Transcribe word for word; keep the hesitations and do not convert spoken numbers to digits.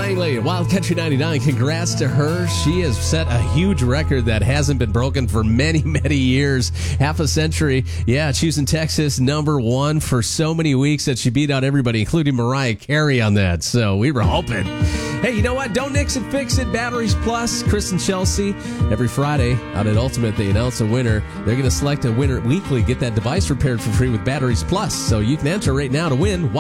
Langley, Wild Country ninety-nine. Congrats to her. She has set a huge record that hasn't been broken for many, many years. Half a century. Yeah, choosing Texas number one for so many weeks that she beat out everybody, including Mariah Carey on that. So we were hoping. Hey, you know what? Don't nix it, fix it. Batteries Plus, Chris and Chelsea. Every Friday out at Ultimate, they announce a winner. They're going to select a winner weekly. Get that device repaired for free with Batteries Plus. So you can enter right now to win